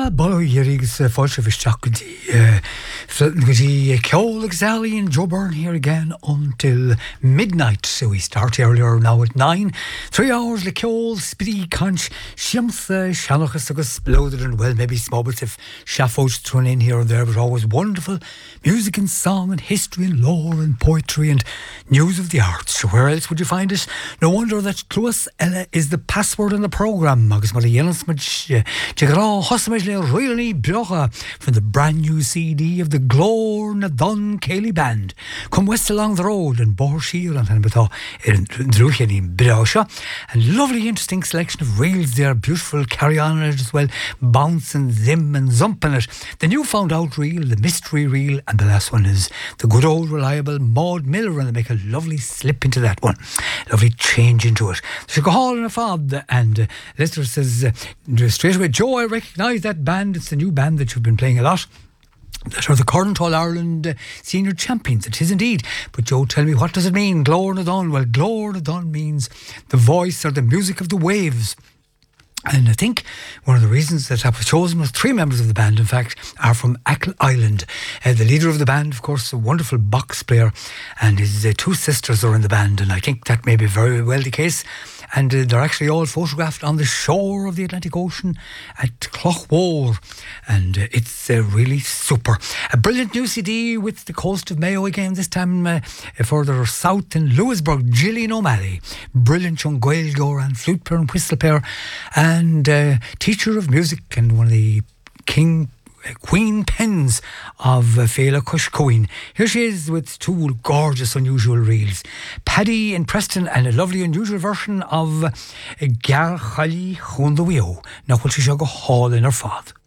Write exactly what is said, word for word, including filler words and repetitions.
Ah, Bolo Yerig's uh, Falshivish Chakudi. Uh, Flitty Kyolik Zally and Joe Byrne here again until midnight. So we start earlier now at nine. Three hours, Likol, Spitty, Conch, Shims, Shanochasagus, Loaded, and well, maybe Smobbles if Shaffo's thrown in here and there, but always wonderful music and song and history and lore and poetry and news of the arts. So where else would you find it? No wonder that Cluas Ella is the password in the programme. Agus Mala Yenas Maj Jigra Hosmajle Royally Brocha from the brand new C D of the Glór na Dun Cayley Band. Come west along the road and Borshir and Hanbata in Drucheni Brosha. And lovely interesting selection of reels there, beautiful carry on it as well, bounce and zim and zump in it. The new found out reel, the mystery reel, and the last one is the good old reliable Maud Miller, and they make a lovely slip into that one, lovely change into it. So go hall and a fob, and uh, Lester says uh, straight away, Joe, I recognise that band. It's the new band that you've been playing a lot. That are the current All Ireland uh, senior champions. It is indeed. But Joe, tell me, what does it mean, Glór na Dun? Well, Glór na Dun means the voice or the music of the waves. And I think one of the reasons that I was chosen was three members of the band, in fact, are from Achill Island. Uh, the leader of the band, of course, a wonderful box player, and his uh, two sisters are in the band, and I think that may be very well the case. And uh, they're actually all photographed on the shore of the Atlantic Ocean at Cloughwore, and uh, it's uh, really super. A brilliant new C D with the coast of Mayo again, this time uh, further south in Lewisburg. Gillian O'Malley, brilliant young Gaeilgeoir and flute player and whistle player, and uh, teacher of music and one of the king Queen Pens of uh, Féile Cushcoin. Here she is with two gorgeous unusual reels. Paddy in Preston and a lovely unusual version of Gar Chali Chun the Weo. Now what she shall go haul in her fad.